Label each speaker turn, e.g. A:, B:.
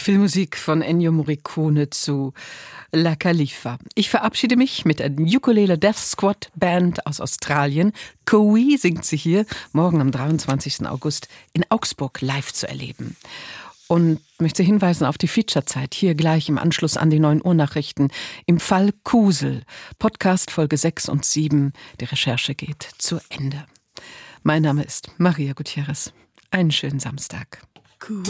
A: Filmmusik von Ennio Morricone zu La Khalifa. Ich verabschiede mich mit der Ukulele Death Squad Band aus Australien. Kowi singt sie hier, morgen am 23. August in Augsburg live zu erleben. Und möchte hinweisen auf die Featurezeit hier gleich im Anschluss an die 9 Uhr Nachrichten im Fall Kusel. Podcast Folge 6 und 7. Die Recherche geht zu Ende. Mein Name ist Maria Gutierrez. Einen schönen Samstag.